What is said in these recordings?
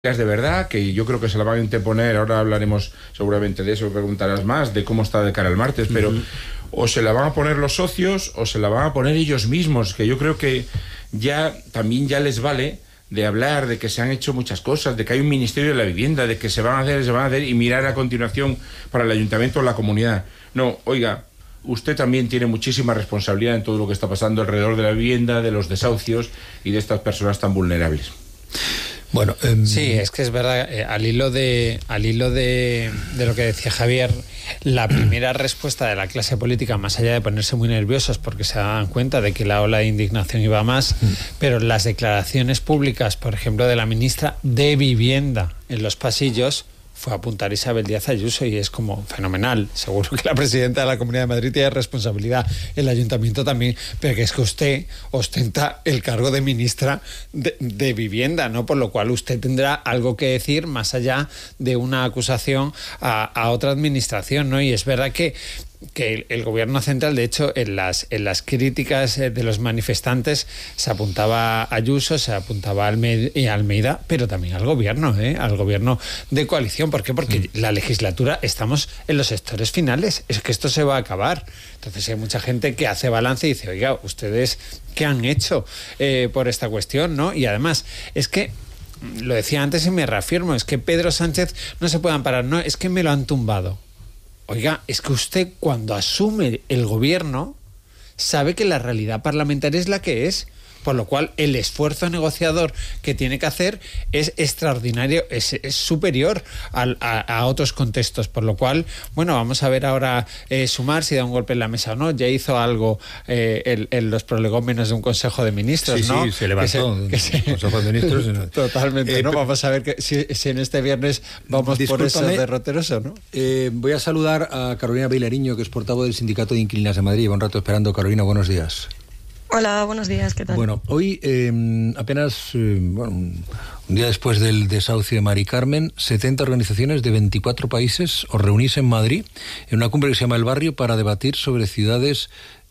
de verdad, que yo creo que se la van a interponer. Ahora hablaremos seguramente de eso, preguntarás más de cómo está de cara al martes, pero o se la van a poner los socios o se la van a poner ellos mismos, que yo creo que ya les vale de hablar de que se han hecho muchas cosas, de que hay un Ministerio de la Vivienda, de que se van a hacer y mirar a continuación para el ayuntamiento o la comunidad. No, oiga, usted también tiene muchísima responsabilidad en todo lo que está pasando alrededor de la vivienda, de los desahucios y de estas personas tan vulnerables. Bueno, sí, es que es verdad, al hilo de lo que decía Javier, la primera respuesta de la clase política, más allá de ponerse muy nerviosos porque se daban cuenta de que la ola de indignación iba más, pero las declaraciones públicas, por ejemplo, de la ministra de Vivienda en los pasillos, fue a apuntar a Isabel Díaz Ayuso, y es como fenomenal. Seguro que la presidenta de la Comunidad de Madrid tiene responsabilidad, el ayuntamiento también, pero que es que usted ostenta el cargo de ministra de Vivienda, ¿no? Por lo cual usted tendrá algo que decir más allá de una acusación a otra administración, ¿no? Y es verdad que el gobierno central, de hecho, en las críticas de los manifestantes se apuntaba a Ayuso, se apuntaba a Almeida, pero también al gobierno de coalición. ¿Por qué? Porque la legislatura, estamos en los sectores finales, es que esto se va a acabar. Entonces hay mucha gente que hace balance y dice, oiga, ¿ustedes qué han hecho por esta cuestión, no? Y además, es que lo decía antes y me reafirmo, es que Pedro Sánchez no se puede amparar, no, es que me lo han tumbado. Oiga, es que usted cuando asume el gobierno sabe que la realidad parlamentaria es la que es, por lo cual el esfuerzo negociador que tiene que hacer es extraordinario, es superior a otros contextos, por lo cual, bueno, vamos a ver ahora Sumar si da un golpe en la mesa o no. Ya hizo algo en los prolegómenos de un Consejo de Ministros, ¿no? Sí, se levantó un Consejo de Ministros. Totalmente, ¿no? Vamos a ver si en este viernes vamos por esos derroteros o no. Voy a saludar a Carolina Vilariño, que es portavoz del Sindicato de Inquilinas de Madrid. Lleva un rato esperando. Carolina, buenos días. Hola, buenos días, ¿qué tal? Bueno, hoy apenas un día después del desahucio de Mari Carmen, 70 organizaciones de 24 países os reunís en Madrid en una cumbre que se llama El Barrio para debatir sobre ciudades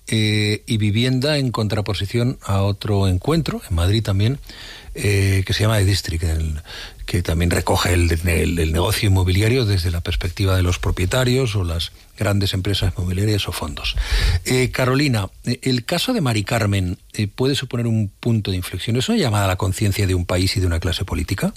y vivienda en contraposición a otro encuentro, en Madrid también, que se llama The District, que también recoge el negocio inmobiliario desde la perspectiva de los propietarios o las grandes empresas inmobiliarias o fondos. Carolina, el caso de Mari Carmen puede suponer un punto de inflexión. ¿Es una llamada a la conciencia de un país y de una clase política?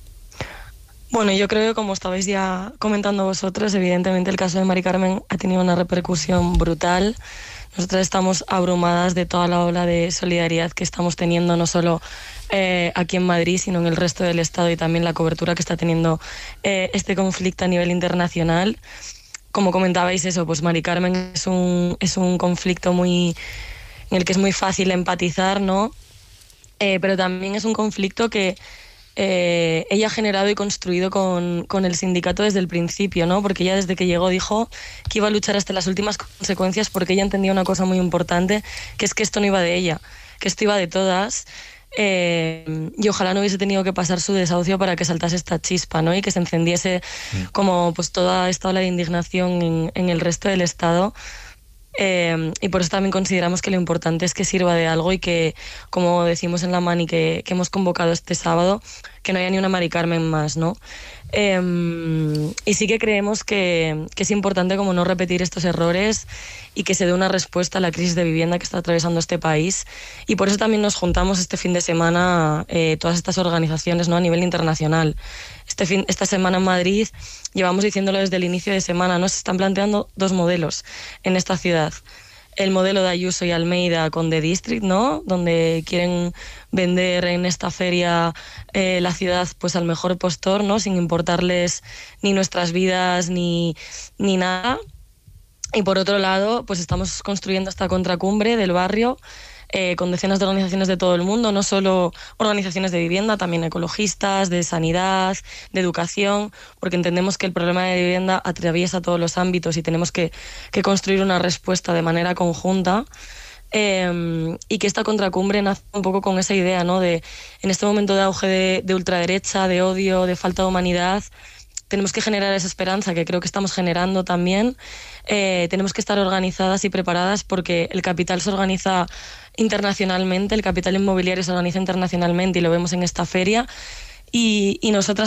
Bueno, yo creo que, como estabais ya comentando vosotros, evidentemente el caso de Mari Carmen ha tenido una repercusión brutal. Nosotras estamos abrumadas de toda la ola de solidaridad que estamos teniendo, no solo aquí en Madrid, sino en el resto del Estado, y también la cobertura que está teniendo este conflicto a nivel internacional. Como comentabais eso, pues Mari Carmen es un conflicto en el que es muy fácil empatizar, ¿no? Pero también es un conflicto que ella ha generado y construido con el sindicato desde el principio, ¿no? Porque ella, desde que llegó, dijo que iba a luchar hasta las últimas consecuencias, porque ella entendía una cosa muy importante, que es que esto no iba de ella, que esto iba de todas. Y ojalá no hubiese tenido que pasar su desahucio para que saltase esta chispa, ¿no? Y que se encendiese como pues toda esta ola de indignación en el resto del Estado. Y por eso también consideramos que lo importante es que sirva de algo, y que, como decimos en la Mani que hemos convocado este sábado, que no haya ni una Mari Carmen más, ¿no? Y sí que creemos que es importante como no repetir estos errores y que se dé una respuesta a la crisis de vivienda que está atravesando este país, y por eso también nos juntamos este fin de semana todas estas organizaciones, ¿no? A nivel internacional. Esta semana en Madrid, llevamos diciéndolo desde el inicio de semana, ¿no? Se están planteando dos modelos en esta ciudad. El modelo de Ayuso y Almeida con The District, ¿no? Donde quieren vender en esta feria la ciudad pues al mejor postor, ¿no? Sin importarles ni nuestras vidas ni nada. Y por otro lado, pues estamos construyendo esta contracumbre del barrio con decenas de organizaciones de todo el mundo, no solo organizaciones de vivienda, también ecologistas, de sanidad, de educación, porque entendemos que el problema de vivienda atraviesa todos los ámbitos y tenemos que construir una respuesta de manera conjunta. Y que esta contracumbre nace un poco con esa idea, ¿no? De, en este momento de auge de ultraderecha, de odio, de falta de humanidad, tenemos que generar esa esperanza que creo que estamos generando también. Tenemos que estar organizadas y preparadas, porque el capital se organiza internacionalmente, el capital inmobiliario se organiza internacionalmente, y lo vemos en esta feria. y nosotras